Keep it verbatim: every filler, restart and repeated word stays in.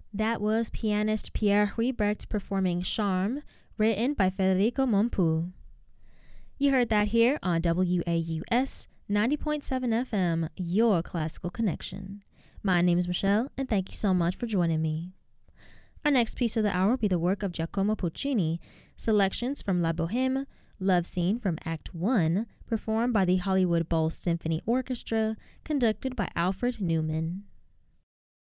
That was pianist Pierre Huybrecht performing Charme, written by Federico Mompou. You heard that here on W A U S ninety point seven F M, your classical connection. My name is Michelle, and thank you so much for joining me. Our next piece of the hour will be the work of Giacomo Puccini, selections from La Bohème, Love Scene from Act one, performed by the Hollywood Bowl Symphony Orchestra, conducted by Alfred Newman.